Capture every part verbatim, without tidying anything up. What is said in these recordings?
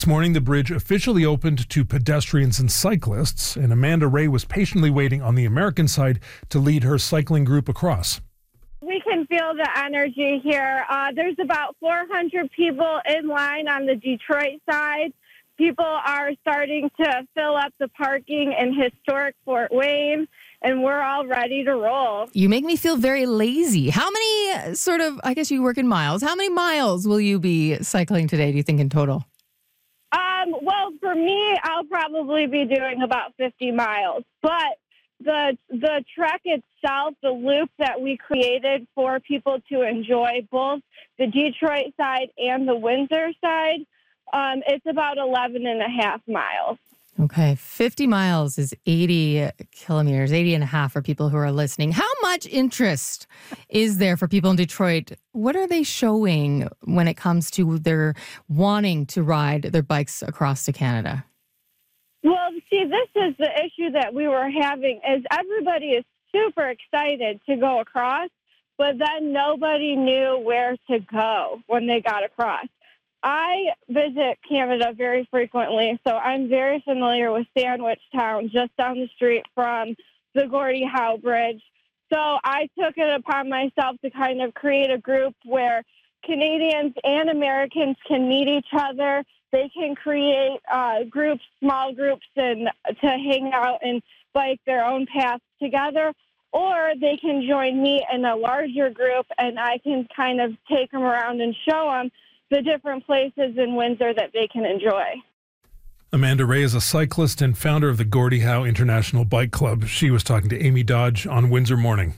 This morning, the bridge officially opened to pedestrians and cyclists, and Amanda Ray was patiently waiting on the American side to lead her cycling group across. We can feel the energy here. Uh, there's about four hundred people in line on the Detroit side. People are starting to fill up the parking in historic Fort Wayne, and we're all ready to roll. You make me feel very lazy. How many uh, sort of, I guess you work in miles, how many miles will you be cycling today, do you think, in total? Um, well, for me, I'll probably be doing about fifty miles. But the the trek itself, the loop that we created for people to enjoy, both the Detroit side and the Windsor side, um, it's about eleven and a half miles. Okay, fifty miles is eighty kilometers, eighty and a half for people who are listening. How much interest is there for people in Detroit? What are they showing when it comes to their wanting to ride their bikes across to Canada? Well, see, this is the issue that we were having, is everybody is super excited to go across, but then nobody knew where to go when they got across. I visit Canada very frequently, so I'm very familiar with Sandwich Town, just down the street from the Gordie Howe Bridge. So I took it upon myself to kind of create a group where Canadians and Americans can meet each other. They can create uh, groups, small groups, and to hang out and bike their own paths together. Or they can join me in a larger group, and I can kind of take them around and show them the different places in Windsor that they can enjoy. Amanda Ray is a cyclist and founder of the Gordie Howe International Bike Club. She was talking to Amy Dodge on Windsor Morning.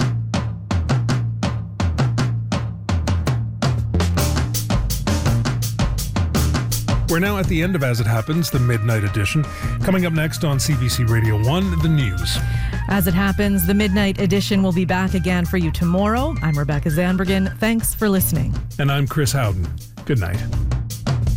We're now at the end of As It Happens, the Midnight Edition. Coming up next on C B C Radio one, the news. As It Happens, the Midnight Edition will be back again for you tomorrow. I'm Rebecca Zandbergen. Thanks for listening. And I'm Chris Howden. Good night.